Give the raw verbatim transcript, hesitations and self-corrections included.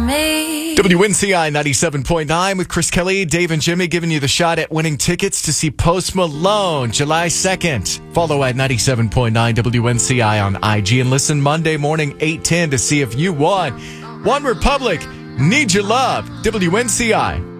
me. W N C I ninety-seven point nine with Chris Kelly, Dave, and Jimmy giving you the shot at winning tickets to see Post Malone July second. Follow at ninety-seven point nine W N C I on I G and listen Monday morning eight ten to see if you won. One Republic, Need Your Love, W N C I.